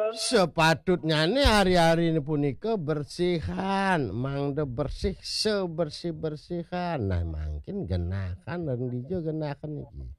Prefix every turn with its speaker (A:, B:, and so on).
A: Sepatutnya nih hari-hari ini punika bersihan, mangda bersih sebersih-bersihan. Nah, mungkin genakan dan dijo genakan iki.